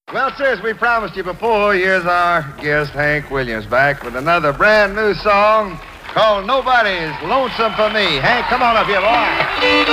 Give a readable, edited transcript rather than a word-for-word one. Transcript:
Well, sir, as we promised you before, here's our guest, Hank Williams, back with another brand new song called Nobody's Lonesome for Me. Hank, come on up here, boy.